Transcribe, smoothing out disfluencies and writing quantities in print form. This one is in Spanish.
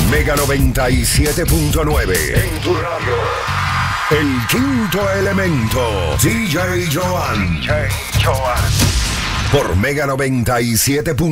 Mega 97.9. En tu radio. El quinto elemento. DJ Joan. Por Mega 97.